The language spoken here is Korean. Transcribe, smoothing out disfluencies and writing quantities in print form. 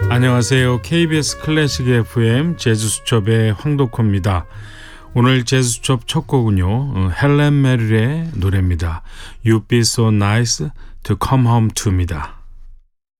안녕하세요. KBS 클래식 FM 재즈수첩의 황덕호입니다. 오늘 재즈수첩 첫 곡은요, 헬렌 메릴의 노래입니다. You'd be so nice to come home to입니다.